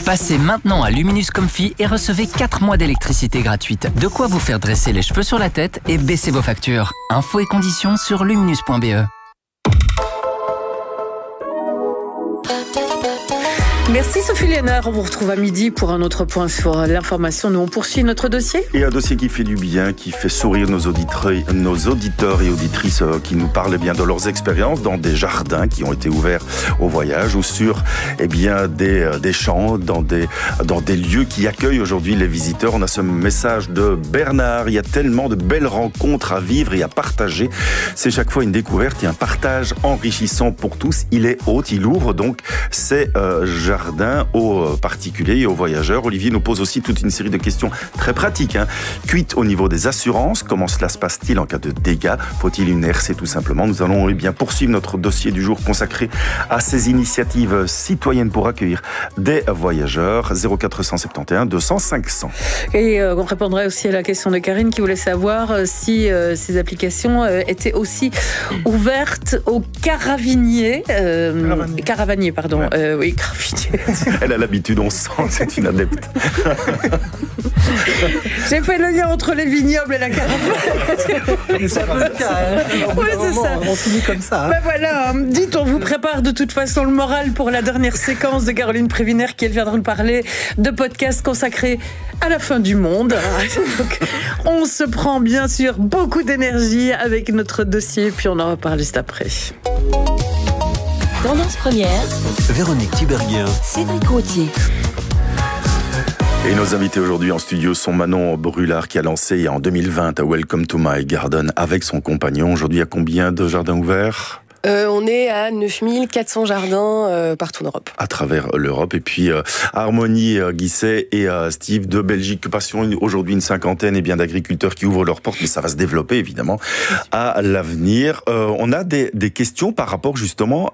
Passez maintenant à Luminous Comfy et recevez 4 mois d'électricité gratuite. De quoi vous faire dresser les cheveux sur la tête et baisser vos factures. Infos et conditions sur luminous.be. Merci Sophie Léonard, on vous retrouve à midi pour un autre point sur l'information. Nous on poursuit notre dossier. Et un dossier qui fait du bien, qui fait sourire nos auditeurs et auditrices qui nous parlent bien de leurs expériences dans des jardins qui ont été ouverts au voyage ou sur des champs, dans des lieux qui accueillent aujourd'hui les visiteurs. On a ce message de Bernard, il y a tellement de belles rencontres à vivre et à partager. C'est chaque fois une découverte et un partage enrichissant pour tous. Il est hôte, il ouvre donc ses jardins aux particuliers et aux voyageurs. Olivier nous pose aussi toute une série de questions très pratiques. Quid au niveau des assurances? Comment cela se passe-t-il en cas de dégâts? Faut-il une RC tout simplement? Nous allons bien poursuivre notre dossier du jour consacré à ces initiatives citoyennes pour accueillir des voyageurs. 0471 200 500. Et on répondrait aussi à la question de Karine qui voulait savoir si ces applications étaient aussi ouvertes aux caravaniers. Caravaniers, pardon. Ouais. Oui, caravaniers. Elle a l'habitude, on sent, c'est une adepte. J'ai fait le lien entre les vignobles et la caravane. C'est un peu le cas. Oui, c'est ça. On finit comme ça. Ben voilà, dites, on vous prépare de toute façon le moral pour la dernière séquence de Caroline Prévinaire qui elle viendra nous parler de podcasts consacrés à la fin du monde. Donc, on se prend bien sûr beaucoup d'énergie avec notre dossier, puis on en reparle juste après. Tendance première, Véronique Tiberghien, Cédric Gauthier. Et nos invités aujourd'hui en studio sont Manon Brulard qui a lancé en 2020 à Welcome to My Garden avec son compagnon. Aujourd'hui, il y a combien de jardins ouverts ? On est à 9400 jardins partout en Europe. À travers l'Europe. Et puis Harmonie Guisset et Steve de Belgique Passion. Aujourd'hui une cinquantaine et bien d'agriculteurs qui ouvrent leurs portes, mais ça va se développer évidemment à l'avenir. On a des questions par rapport justement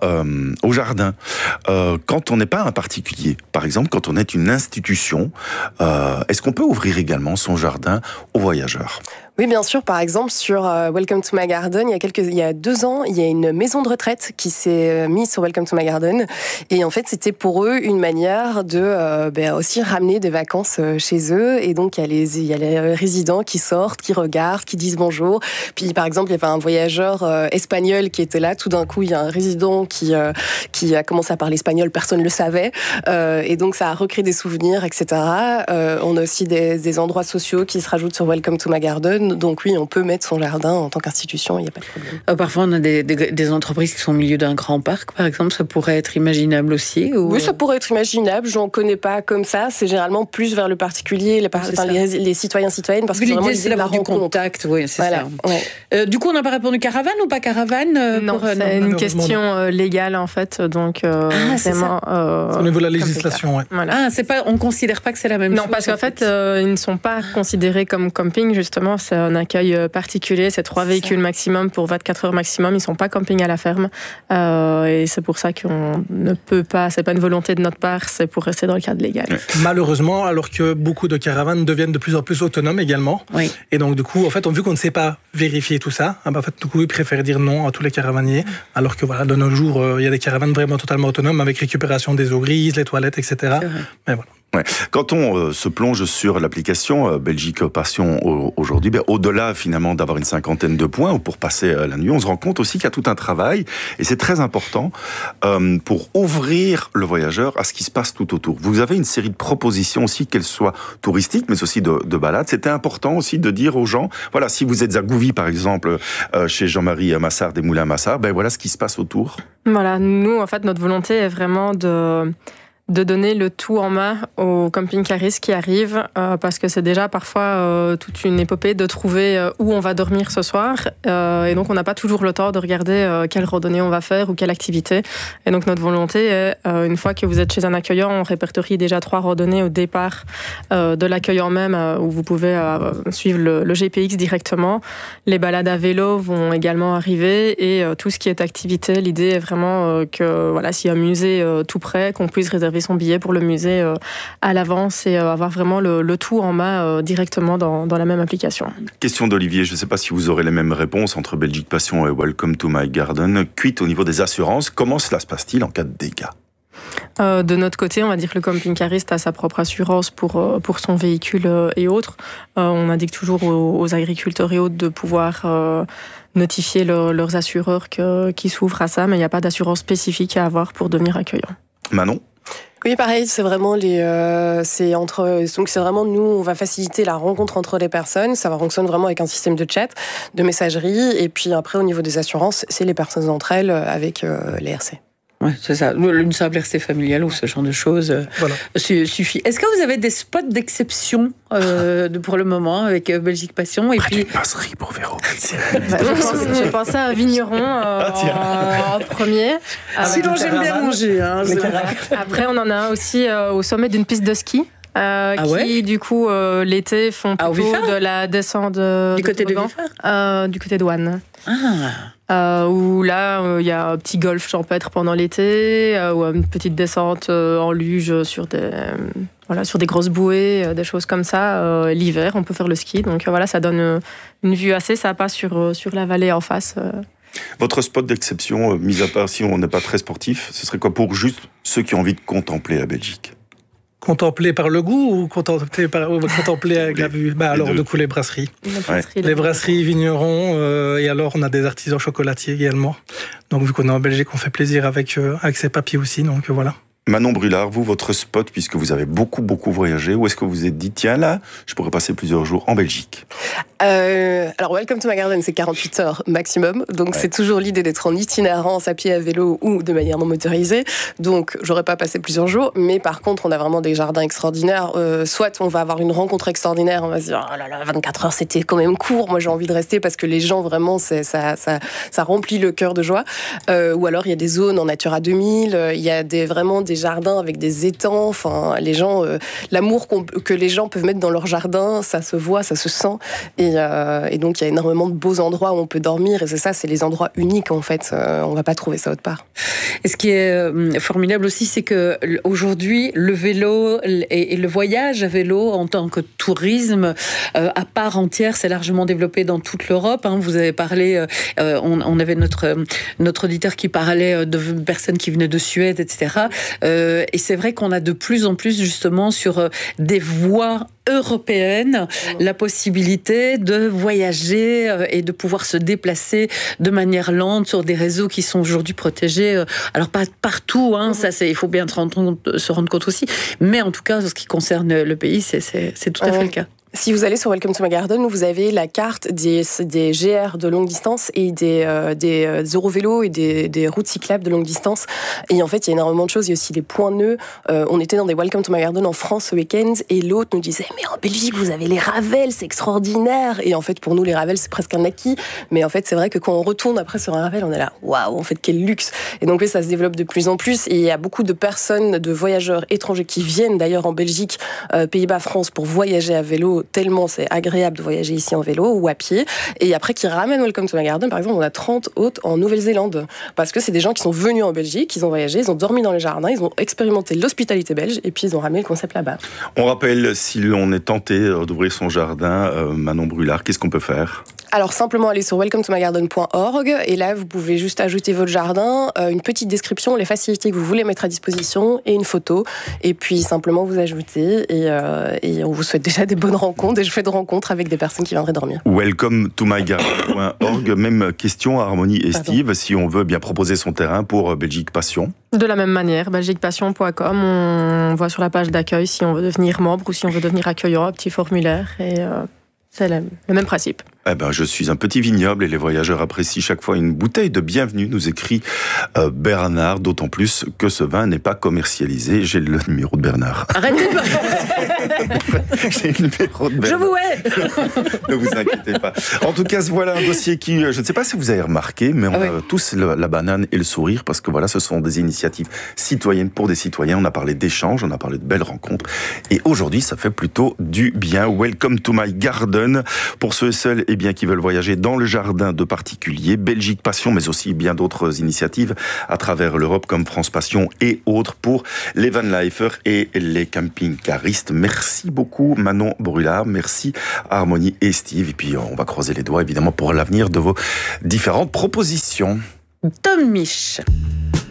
au jardin. Quand on n'est pas un particulier, par exemple quand on est une institution, est-ce qu'on peut ouvrir également son jardin aux voyageurs ? Oui, bien sûr. Par exemple, sur Welcome to My Garden, il y a 2 ans, il y a une maison de retraite qui s'est mise sur Welcome to My Garden. Et en fait, c'était pour eux une manière de aussi ramener des vacances chez eux. Et donc, il y a les résidents qui sortent, qui regardent, qui disent bonjour. Puis, par exemple, il y avait un voyageur espagnol qui était là. Tout d'un coup, il y a un résident qui a commencé à parler espagnol. Personne ne le savait. Et donc, ça a recréé des souvenirs, etc. On a aussi des endroits sociaux qui se rajoutent sur Welcome to My Garden. Donc oui, on peut mettre son jardin en tant qu'institution, il n'y a pas de problème. Parfois, on a des entreprises qui sont au milieu d'un grand parc, par exemple. Ça pourrait être imaginable aussi ou... Oui, ça pourrait être imaginable. Je n'en connais pas comme ça. C'est généralement plus vers le particulier, les citoyens-citoyennes. Parce que l'idée, c'est d'avoir du contact. Oui, c'est ça. Ouais. Du coup, on n'a pas répondu caravane ou pas caravane Non, c'est une question légale, en fait. Donc, c'est ça. Au niveau de la législation, oui. Voilà. On ne considère pas que c'est la même chose. Non, parce qu'en fait, ils ne sont pas considérés comme camping, justement. C'est un accueil particulier, c'est 3 véhicules maximum pour 24 heures maximum. Ils ne sont pas camping à la ferme. Et c'est pour ça qu'on ne peut pas, c'est pas une volonté de notre part, c'est pour rester dans le cadre légal. Malheureusement, alors que beaucoup de caravanes deviennent de plus en plus autonomes également. Oui. Et donc, du coup, en fait, vu qu'on ne sait pas vérifier tout ça, en fait, du coup, ils préfèrent dire non à tous les caravaniers. Alors que voilà, de nos jours, il y a des caravanes vraiment totalement autonomes avec récupération des eaux grises, les toilettes, etc. Mais voilà. Ouais. Quand on se plonge sur l'application Belgique Passion aujourd'hui, au-delà finalement d'avoir une cinquantaine de points pour passer la nuit, on se rend compte aussi qu'il y a tout un travail, et c'est très important pour ouvrir le voyageur à ce qui se passe tout autour. Vous avez une série de propositions aussi, qu'elles soient touristiques, mais aussi de balades. C'était important aussi de dire aux gens, voilà, si vous êtes à Gouvy par exemple, chez Jean-Marie Massard des Moulins Massard, voilà ce qui se passe autour. Voilà, nous en fait notre volonté est vraiment de donner le tout en main aux camping-caristes qui arrivent, parce que c'est déjà parfois toute une épopée de trouver où on va dormir ce soir, et donc on n'a pas toujours le temps de regarder quelle randonnée on va faire ou quelle activité. Et donc notre volonté est, une fois que vous êtes chez un accueillant, on répertorie déjà 3 randonnées au départ de l'accueillant même, où vous pouvez suivre le GPX directement. Les balades à vélo vont également arriver, et tout ce qui est activité, l'idée est vraiment que voilà, s'il y a un musée tout près, qu'on puisse réserver son billet pour le musée à l'avance et avoir vraiment le tout en main directement dans la même application. Question d'Olivier, je ne sais pas si vous aurez les mêmes réponses entre Belgique Passion et Welcome to My Garden. Quid au niveau des assurances, comment cela se passe-t-il en cas de dégâts ? De notre côté, on va dire que le camping-cariste a sa propre assurance pour son véhicule et autres. On indique toujours aux agriculteurs et autres de pouvoir notifier leurs assureurs qui s'ouvrent à ça, mais il n'y a pas d'assurance spécifique à avoir pour devenir accueillant. Manon ? Oui, pareil, c'est vraiment donc c'est vraiment nous, on va faciliter la rencontre entre les personnes. Ça fonctionne vraiment avec un système de chat, de messagerie, et puis après au niveau des assurances, c'est les personnes entre elles avec les RC. Oui, c'est ça. Une simple RC familiale ou ce genre de choses suffit. Est-ce que vous avez des spots d'exception pour le moment avec Belgique Passion et puis puis passerie pour Véro. J'ai pensé à Vigneron en premier. Sinon, j'aime bien manger. Après, on en a un aussi au sommet d'une piste de ski. Qui du coup l'été font plutôt de la descente du côté de Viffer, du côté de Ouanne. Où là il y a un petit golf champêtre pendant l'été ou une petite descente en luge sur des grosses bouées, des choses comme ça. L'hiver on peut faire le ski, donc voilà, ça donne une vue assez sympa sur la vallée en face. Votre spot d'exception, mis à part si on n'est pas très sportif, ce serait quoi pour juste ceux qui ont envie de contempler la Belgique? Contempler par le goût ou contempler avec la vue? Alors, du coup, les brasseries. Les brasseries, vignerons, et alors on a des artisans chocolatiers également. Donc, vu qu'on est en Belgique, on fait plaisir avec ces papiers aussi, donc voilà. Manon Brulard, vous, votre spot, puisque vous avez beaucoup voyagé, où est-ce que vous vous êtes dit, tiens là, je pourrais passer plusieurs jours en Belgique? Alors, Welcome to my garden, c'est 48 heures maximum. Donc, c'est toujours l'idée d'être en itinérance, à pied, à vélo ou de manière non motorisée. Donc, j'aurais pas passé plusieurs jours. Mais par contre, on a vraiment des jardins extraordinaires. Soit on va avoir une rencontre extraordinaire, on va se dire, oh là là, 24 heures, c'était quand même court. Moi, j'ai envie de rester parce que les gens, vraiment, ça remplit le cœur de joie. Ou alors, il y a des zones en Natura 2000. Il y a vraiment des jardins avec des étangs. Enfin, les gens, l'amour que les gens peuvent mettre dans leur jardin, ça se voit, ça se sent. Et donc, il y a énormément de beaux endroits où on peut dormir. Et c'est les endroits uniques, en fait. On ne va pas trouver ça autre part. Et ce qui est formidable aussi, c'est qu'aujourd'hui, le vélo et le voyage à vélo en tant que tourisme à part entière, c'est largement développé dans toute l'Europe. Vous avez parlé, on avait notre auditeur qui parlait de personnes qui venaient de Suède, etc. Et c'est vrai qu'on a de plus en plus, justement, sur des voies européenne, la possibilité de voyager et de pouvoir se déplacer de manière lente sur des réseaux qui sont aujourd'hui protégés. Alors pas partout, ça il faut bien se rendre compte aussi, mais en tout cas, en ce qui concerne le pays, c'est tout à fait le cas. Si vous allez sur Welcome to my garden, vous avez la carte des GR de longue distance et des Eurovélos et des routes cyclables de longue distance. Et en fait, il y a énormément de choses. Il y a aussi des points nœuds. On était dans des Welcome to my garden en France ce week-end et l'autre nous disait « Mais en Belgique, vous avez les Ravels, c'est extraordinaire !» Et en fait, pour nous, les Ravels, c'est presque un acquis. Mais en fait, c'est vrai que quand on retourne après sur un Ravel, on est là « Waouh, en fait, quel luxe !» Et donc, oui, ça se développe de plus en plus. Et il y a beaucoup de personnes, de voyageurs étrangers qui viennent d'ailleurs en Belgique, Pays-Bas, France, pour voyager à vélo, tellement c'est agréable de voyager ici en vélo ou à pied, et après qui ramènent Welcome to my garden. Par exemple, on a 30 hôtes en Nouvelle-Zélande, parce que c'est des gens qui sont venus en Belgique, ils ont voyagé, ils ont dormi dans les jardins, ils ont expérimenté l'hospitalité belge, et puis ils ont ramené le concept là-bas. On rappelle, si l'on est tenté d'ouvrir son jardin, Manon Brulard, qu'est-ce qu'on peut faire ? Alors simplement aller sur welcometoMyGarden.org et là vous pouvez juste ajouter votre jardin, une petite description, les facilités que vous voulez mettre à disposition et une photo, et puis simplement vous ajoutez et on vous souhaite déjà des bonnes rencontres, des chouettes rencontres avec des personnes qui viendraient dormir. welcometoMyGarden.org. Même question à Harmonie et Steve, si on veut bien proposer son terrain pour Belgique Passion. De la même manière, belgiquepassion.com, on voit sur la page d'accueil si on veut devenir membre ou si on veut devenir accueillant, un petit formulaire et c'est le même principe. Je suis un petit vignoble et les voyageurs apprécient chaque fois une bouteille de bienvenue, nous écrit Bernard, d'autant plus que ce vin n'est pas commercialisé. J'ai le numéro de Bernard. Arrêtez de... J'ai le numéro de Bernard. Je vous hais. Ne vous inquiétez pas. En tout cas, voilà un dossier qui, je ne sais pas si vous avez remarqué, mais on a tous la banane et le sourire, parce que voilà, ce sont des initiatives citoyennes pour des citoyens. On a parlé d'échanges, on a parlé de belles rencontres. Et aujourd'hui, ça fait plutôt du bien. Welcome to my garden. Pour ceux et celles qui veulent voyager dans le jardin de particuliers, Belgique Passion, mais aussi bien d'autres initiatives à travers l'Europe comme France Passion et autres pour les vanlifers et les camping-caristes. Merci beaucoup Manon Brulard, merci Harmonie et Steve. Et puis on va croiser les doigts évidemment pour l'avenir de vos différentes propositions. Tom Mich.